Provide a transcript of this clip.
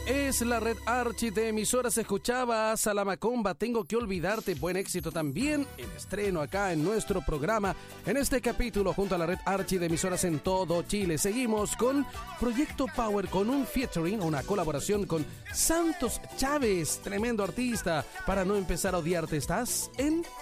Es la red Archie de emisoras. Escuchabas a La Macomba, Tengo que olvidarte. Buen éxito también en estreno acá en nuestro programa. En este capítulo, junto a la red Archie de emisoras en todo Chile, seguimos con Proyecto Power, con un featuring, una colaboración con Santos Chávez, tremendo artista. Para no empezar a odiarte, estás en